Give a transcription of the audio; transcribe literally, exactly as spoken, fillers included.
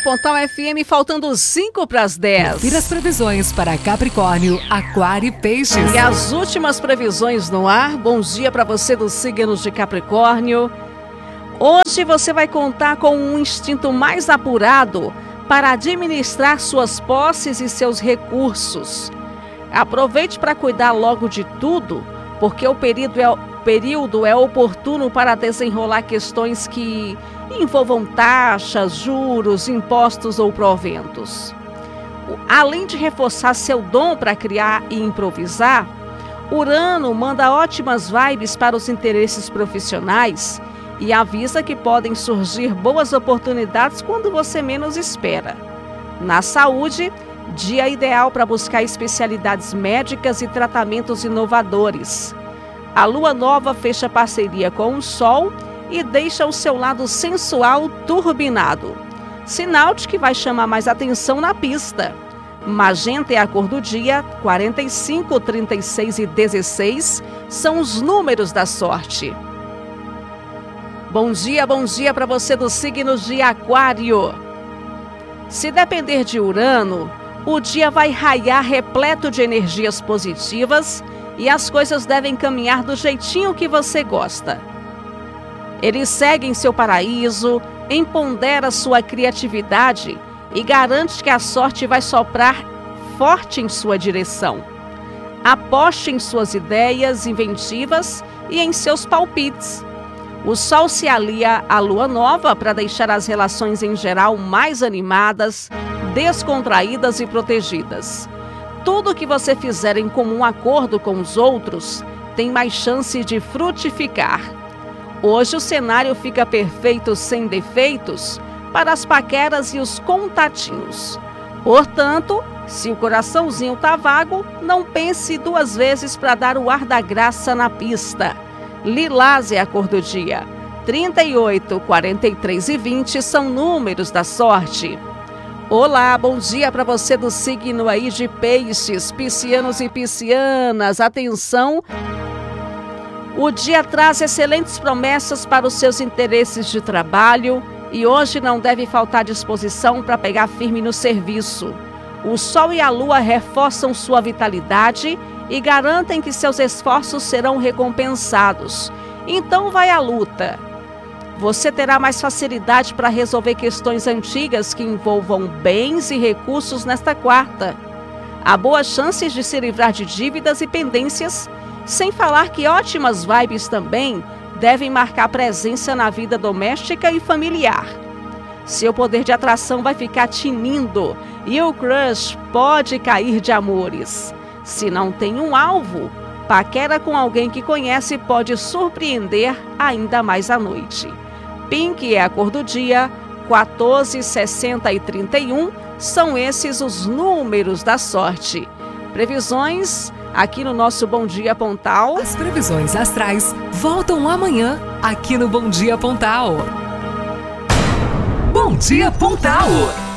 Pontal F M, faltando cinco para as dez. Confira as previsões para Capricórnio, Aquário e Peixes. E as últimas previsões no ar. Bom dia para você dos signos de Capricórnio. Hoje você vai contar com um instinto mais apurado para administrar suas posses e seus recursos. Aproveite para cuidar logo de tudo, porque o período é, o período é oportuno para desenrolar questões que envolvam taxas, juros, impostos ou proventos. Além de reforçar seu dom para criar e improvisar, Urano manda ótimas vibes para os interesses profissionais e avisa que podem surgir boas oportunidades quando você menos espera. Na saúde, dia ideal para buscar especialidades médicas e tratamentos inovadores. A lua nova fecha parceria com o sol e deixa o seu lado sensual turbinado. Sinal de que vai chamar mais atenção na pista. Magenta é a cor do dia, quarenta e cinco, trinta e seis e dezesseis são os números da sorte. Bom dia, bom dia para você dos signos de Aquário. Se depender de Urano, o dia vai raiar repleto de energias positivas e as coisas devem caminhar do jeitinho que você gosta. Ele segue em seu paraíso, empodera sua criatividade e garante que a sorte vai soprar forte em sua direção. Aposte em suas ideias inventivas e em seus palpites. O Sol se alia à Lua Nova para deixar as relações em geral mais animadas, descontraídas e protegidas. Tudo que você fizer em comum acordo com os outros tem mais chance de frutificar. Hoje o cenário fica perfeito sem defeitos para as paqueras e os contatinhos. Portanto, se o coraçãozinho tá vago, não pense duas vezes para dar o ar da graça na pista. Lilás é a cor do dia. trinta e oito, quarenta e três e vinte são números da sorte. Olá, bom dia para você do signo aí de Peixes, piscianos e piscianas. Atenção! O dia traz excelentes promessas para os seus interesses de trabalho e hoje não deve faltar disposição para pegar firme no serviço. O Sol e a Lua reforçam sua vitalidade e garantem que seus esforços serão recompensados. Então vai à luta. Você terá mais facilidade para resolver questões antigas que envolvam bens e recursos nesta quarta. Há boas chances de se livrar de dívidas e pendências, sem falar que ótimas vibes também devem marcar presença na vida doméstica e familiar. Seu poder de atração vai ficar tinindo e o crush pode cair de amores. Se não tem um alvo, paquera com alguém que conhece pode surpreender ainda mais à noite. Pink é a cor do dia, quatorze, sessenta e trinta e um são esses os números da sorte. Previsões aqui no nosso Bom Dia Pontal. As previsões astrais voltam amanhã aqui no Bom Dia Pontal. Bom Dia Pontal!